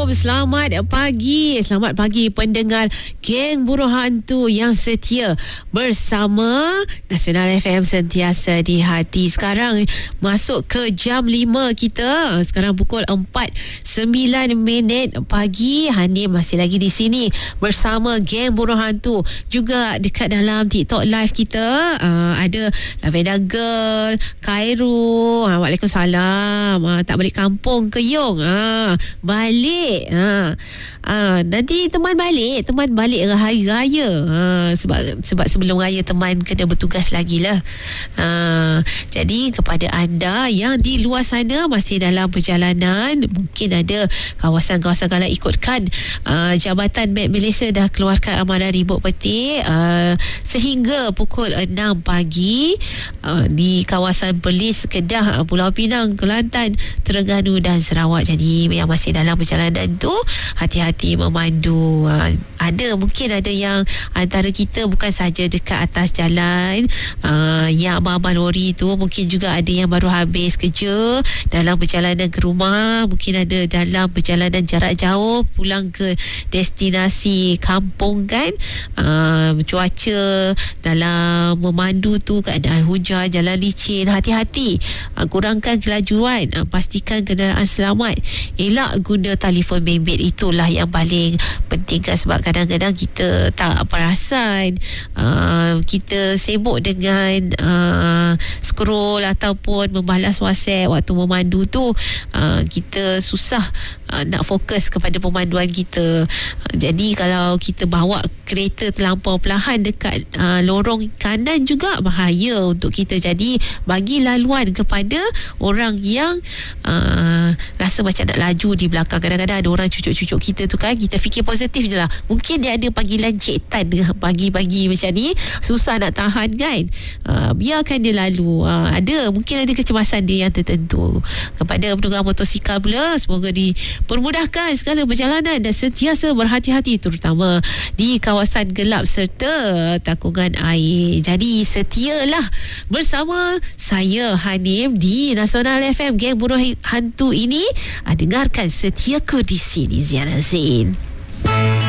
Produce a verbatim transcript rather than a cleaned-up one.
Selamat pagi. Selamat pagi pendengar Geng Buruh Hantu yang setia bersama Nasional F M sentiasa di hati. Sekarang masuk ke jam lima kita. Sekarang pukul empat sembilan minit pagi. Hani masih lagi di sini bersama Geng Buruh Hantu. Juga dekat dalam TikTok live kita uh, ada Lavenda Girl, Khairul. Ha, Waalaikumsalam. Ha, tak balik kampung ke Yong? Ha, balik. Ha. Ha, nanti teman balik, teman balik hari raya. Ha, sebab sebab sebelum raya teman kena bertugas lagi lah. Ha, jadi kepada anda yang di luar sana masih dalam perjalanan, mungkin ada kawasan-kawasan kalau ikutkan uh, Jabatan Map Malaysia dah keluarkan amaran ribut petik uh, sehingga pukul enam pagi uh, di kawasan Perlis, Kedah, Pulau Pinang, Kelantan, Terengganu dan Sarawak. Jadi yang masih dalam perjalanan tu hati-hati memandu. Uh, ada mungkin ada yang antara kita bukan saja dekat atas jalan uh, yang abang-abang lori tu, mungkin juga ada yang baru habis kerja dalam perjalanan ke rumah, mungkin ada dalam perjalanan jarak jauh pulang ke destinasi kampung kan. Uh, cuaca dalam memandu tu keadaan hujan, jalan licin, hati-hati. Uh, kurangkan kelajuan, uh, pastikan kenderaan selamat, elak guna telefon bimbit. Itulah yang paling penting kan, sebab kadang-kadang kita tak perasan uh, kita sibuk dengan uh, scroll ataupun membalas WhatsApp waktu memandu tu. uh, kita susah uh, nak fokus kepada pemanduan kita. uh, jadi kalau kita bawa kereta terlampau perlahan dekat uh, lorong kanan juga bahaya untuk kita. Jadi bagi laluan kepada orang yang uh, rasa macam nak laju di belakang. Kadang-kadang ada orang cucuk-cucuk kita tu kan, kita fikir positif je lah, mungkin dia ada panggilan Cik Tan pagi-pagi macam ni, susah nak tahan kan. uh, biarkan dia lalu. uh, ada mungkin ada kecemasan dia yang tertentu. Kepada penunggang motosikal pula, semoga dipermudahkan segala perjalanan dan sentiasa berhati-hati, terutama di kawasan gelap serta takungan air. Jadi setialah bersama saya Hanim di Nasional F M Geng Buruh Hantu ini. Dengarkan setiaku di sini, Ziana Zain.